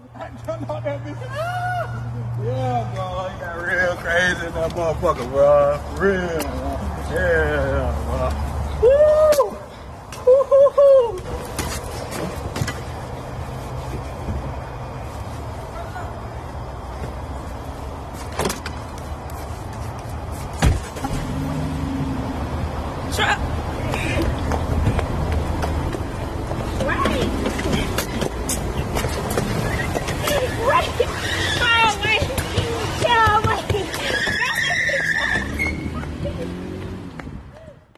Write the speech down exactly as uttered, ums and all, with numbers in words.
I jumped on that bitch. Yeah, bro. He got real crazy in that motherfucker, bro. Real. Yeah.